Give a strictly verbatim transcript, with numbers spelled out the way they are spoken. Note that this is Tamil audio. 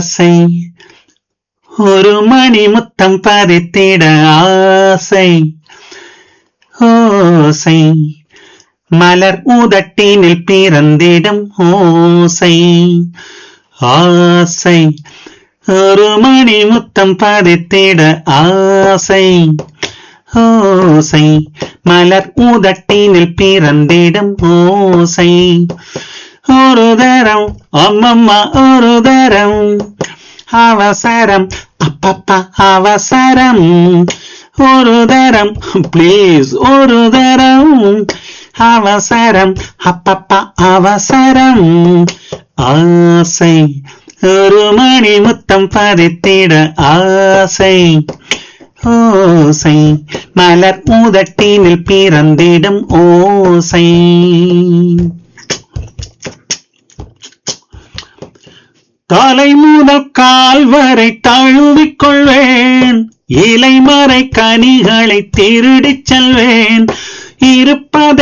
ஆசை ஒரு மணி முத்தம் பதித்திட ஆசை ஓசை மலர் உதட்டினில் பிறந்திடும் ஓசை ஆசை ஒரு மணி முத்தம் பதித்திட ஆசை ஓசை மலர் உதட்டினில் பிறந்திடும் ஓசை ஒரு தரம் அம்மம்மா ஒரு தரம் அவசரம் அப்பப்பா அவசரம் ஒரு தரம் ப்ளீஸ் ஒரு தரம் அவசரம் அப்பப்பா அவசரம் ஆசை ஒரு மணி முத்தம் பதித்திட ஆசை ஓசை மலர் உதட்டினில் பிறந்திடும் ஓசை. தலை முதல் கால் வரை தழுவிக் கொள்வேன் இலைமறை கனிகளை திருடிச் செல்வேன் இருப்பதை